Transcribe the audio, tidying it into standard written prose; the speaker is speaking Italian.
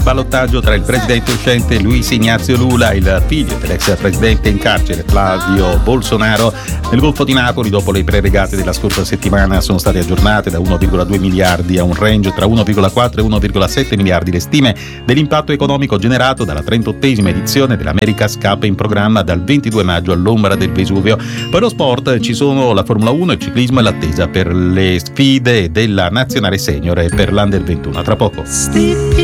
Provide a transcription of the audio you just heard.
Ballottaggio tra il presidente uscente Luis Ignacio Lula e il figlio dell'ex presidente in carcere Flavio Bolsonaro. Nel Golfo di Napoli, dopo le preregate della scorsa settimana, sono state aggiornate da 1,2 miliardi a un range tra 1,4 e 1,7 miliardi le stime dell'impatto economico generato dalla 38esima edizione dell'America's Cup in programma dal 22 maggio all'ombra del Vesuvio. Per lo sport ci sono la Formula 1, il ciclismo e l'attesa per le sfide della nazionale senior e per l'Under 21. Tra poco.